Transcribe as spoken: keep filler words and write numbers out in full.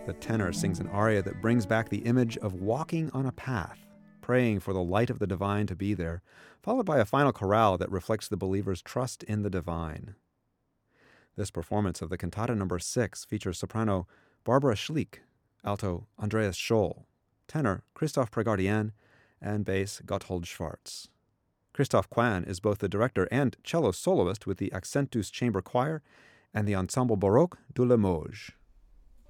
The tenor sings an aria that brings back the image of walking on a path, praying for the light of the divine to be there, followed by a final chorale that reflects the believer's trust in the divine. This performance of the cantata number six features soprano Barbara Schlick, alto Andreas Scholl, tenor Christoph Pregardien, and bass Gotthold Schwarz. Christoph Kwan is both the director and cello soloist with the Accentus Chamber Choir and the Ensemble Baroque de Limoges.